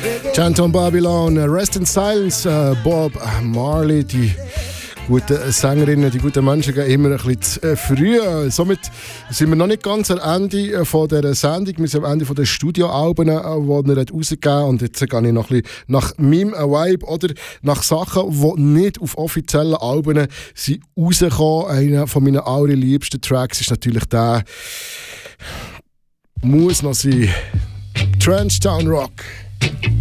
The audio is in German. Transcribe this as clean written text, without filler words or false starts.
Chanton Babylon, Rest in Silence, Bob Marley, die guten Sängerinnen, die guten Menschen gehen immer ein bisschen zu früh. Somit sind wir noch nicht ganz am Ende von dieser Sendung. Wir sind am Ende von den Studioalben, die er rausgegeben hat. Und jetzt gehe ich noch ein bisschen nach meinem Vibe oder nach Sachen, die nicht auf offiziellen Alben sind rausgekommen. Einer von meinen allerliebsten Tracks ist natürlich der, muss noch sein, Trench Town Rock.